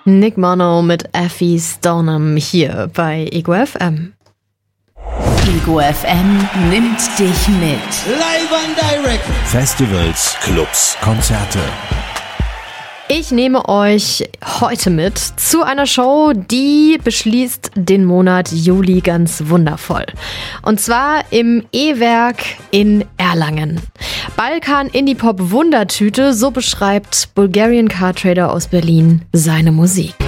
Nick Mono mit Effie Stoneham hier bei Ego FM. Ego FM nimmt dich mit. Live and direct. Festivals, Clubs, Konzerte. Ich nehme euch heute mit zu einer Show, die beschließt den Monat Juli ganz wundervoll. Und zwar im E-Werk in Erlangen. Balkan Indie-Pop Wundertüte, so beschreibt Bulgarian Car Trader aus Berlin seine Musik.